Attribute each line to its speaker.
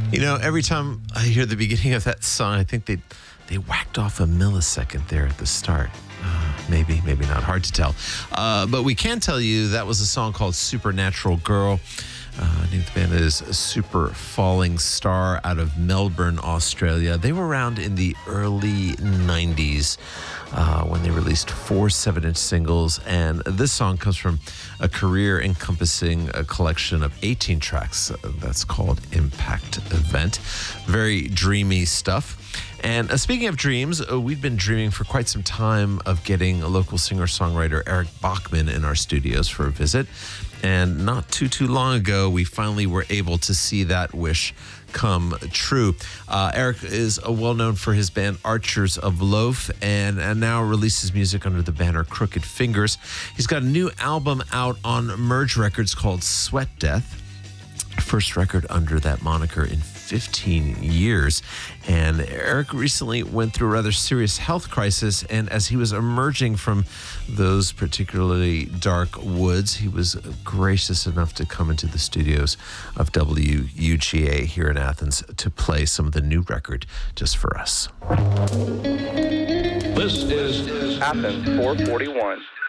Speaker 1: You know, every time I hear the beginning of that song, I think they whacked off a millisecond there at the start. Maybe not. Hard to tell. But we can tell you that was a song called Supernatural Girl. Name of the band is Super Falling Star out of Melbourne, Australia. They were around in the early 90s when they released 4 7-inch singles. And this song comes from a career encompassing a collection of 18 tracks that's called Impact Event. Very dreamy stuff. And speaking of dreams, we've been dreaming for quite some time of getting a local singer-songwriter Eric Bachman in our studios for a visit. And not too long ago, we finally were able to see that wish come true. Eric is well-known for his band Archers of Loaf and now releases music under the banner Crooked Fingers. He's got a new album out on Merge Records called Sweat Death. First record under that moniker in 15 years. And Eric recently went through a rather serious health crisis, and as he was emerging from those particularly dark woods, he was gracious enough to come into the studios of WUGA here in Athens to play some of the new record just for us.
Speaker 2: This is Athens 441.